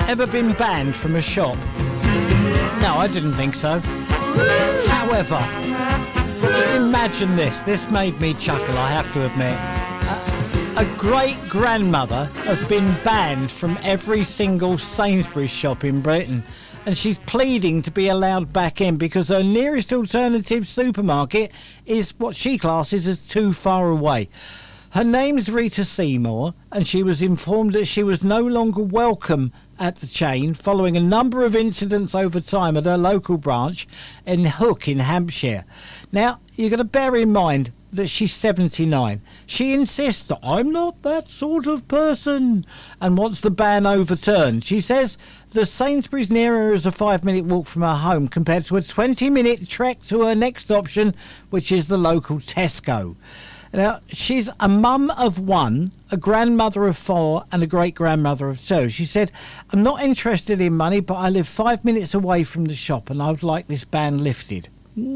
Ever been banned from a shop? No, I didn't think so. However, just imagine this. This made me chuckle, I have to admit. A great-grandmother has been banned from every single Sainsbury's shop in Britain, and she's pleading to be allowed back in because her nearest alternative supermarket is what she classes as too far away. Her name's Rita Seymour, and she was informed that she was no longer welcome at the chain following a number of incidents over time at her local branch in Hook in Hampshire. Now, you've got to bear in mind that she's 79. She insists that I'm not that sort of person and wants the ban overturned. She says the Sainsbury's near her is a 5-minute walk from her home compared to a 20-minute trek to her next option, which is the local Tesco. Now, she's a mum of 1, a grandmother of 4 and a great-grandmother of 2. She said, I'm not interested in money, but I live 5 minutes away from the shop and I would like this ban lifted.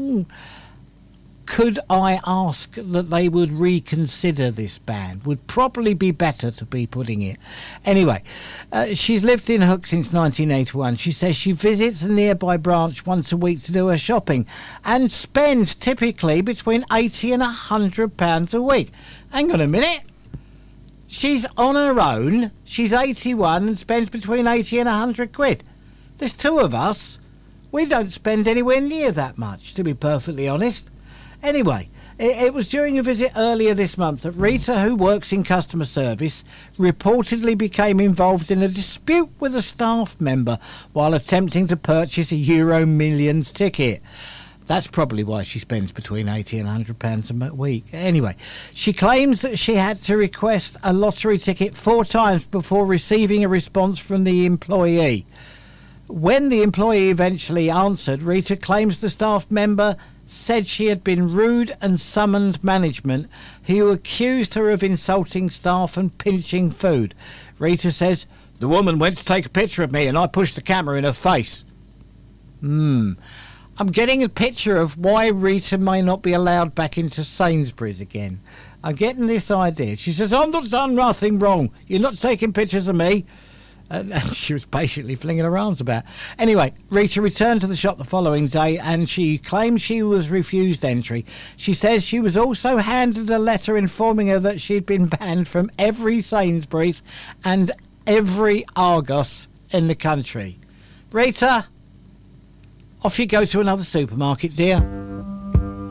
Could I ask that they would reconsider this ban? Would probably be better to be putting it. Anyway, she's lived in Hook since 1981. She says she visits a nearby branch once a week to do her shopping and spends typically between £80 and £100 a week. Hang on a minute. She's on her own. She's 81 and spends between 80 and 100 quid. There's 2 of us. We don't spend anywhere near that much, to be perfectly honest. Anyway, it was during a visit earlier this month that Rita, who works in customer service, reportedly became involved in a dispute with a staff member while attempting to purchase a Euro Millions ticket. That's probably why she spends between £80 and £100 a week. Anyway, she claims that she had to request a lottery ticket 4 times before receiving a response from the employee. When the employee eventually answered, Rita claims the staff member said she had been rude and summoned management, who accused her of insulting staff and pinching food. Rita says, the woman went to take a picture of me and I pushed the camera in her face. I'm getting a picture of why Rita may not be allowed back into Sainsbury's again. I'm getting this idea. She says, I've not done nothing wrong. You're not taking pictures of me. And she was basically flinging her arms about. Anyway, Rita returned to the shop the following day and she claims she was refused entry. She says she was also handed a letter informing her that she'd been banned from every Sainsbury's and every Argos in the country. Rita, off you go to another supermarket, dear.